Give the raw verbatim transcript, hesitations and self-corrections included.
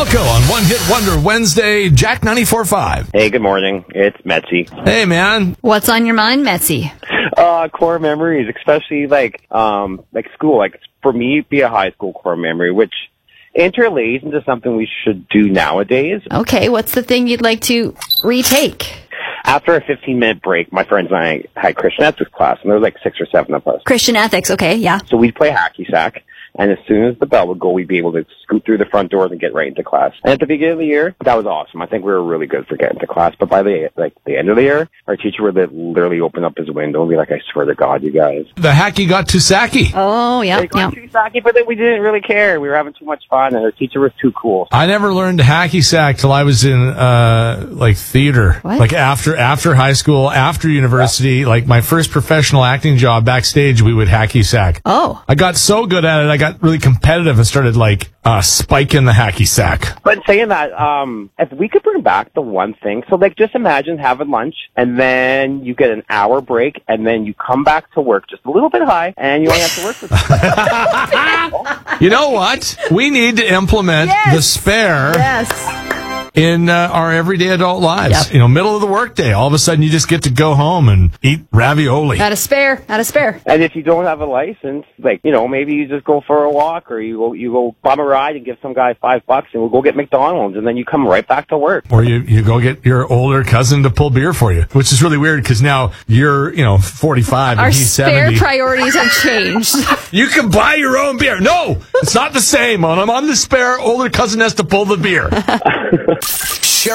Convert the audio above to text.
Falco on One Hit Wonder Wednesday, Jack ninety-four point five. Hey, good morning. It's Metzi. Hey, man. What's on your mind, Metzi? Uh, core memories, especially like, um, like school. Like for me, it'd be a high school core memory, which interlays into something we should do nowadays. Okay, what's the thing you'd like to retake? After a fifteen minute break, my friends and I had Christian ethics class, and there was like six or seven of us. Christian ethics, okay, yeah. So we'd play hacky sack. And as soon as the bell would go, we'd be able to scoot through the front doors and get right into class. And at the beginning of the year, that was awesome. I think we were really good for getting to class. But by the like the end of the year, our teacher would literally open up his window and be like, "I swear to God, you guys." The hacky got too sacky. Oh, yeah, It got yeah. too sacky, but then we didn't really care. We were having too much fun, and our teacher was too cool. I never learned hacky sack till I was in uh like theater. What? Like after after high school, after university, yeah. Like my first professional acting job backstage, we would hacky sack. Oh. I got so good at it, I got really competitive and started like uh spiking the hacky sack. But saying that, um, if we could bring back the one thing, so like just imagine having lunch and then you get an hour break and then you come back to work just a little bit high and you only have to work for You know what? We need to implement Yes. the spare Yes. in uh, our everyday adult lives. Yep. You know, middle of the workday, all of a sudden you just get to go home and eat ravioli. Out of spare, out of spare. And if you don't have a license, like, you know, maybe you just go for a walk or you go, you go bum a ride and give some guy five bucks and we'll go get McDonald's and then you come right back to work. Or you, you go get your older cousin to pull beer for you, which is really weird because now you're, you know, forty-five Our and he's spare seventy. priorities have changed. You can buy your own beer. No, it's not the same. When I'm on the spare, older cousin has to pull the beer.